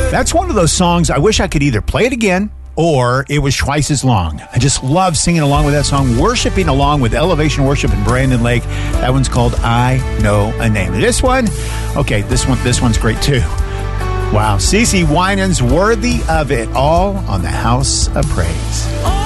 That's one of those songs I wish I could either play it again or it was twice as long. I just love singing along with that song, worshiping along with Elevation Worship and Brandon Lake. That one's called I Know a Name. This one's great too. Wow, CeCe Winans, Worthy of It All on the House of Praise.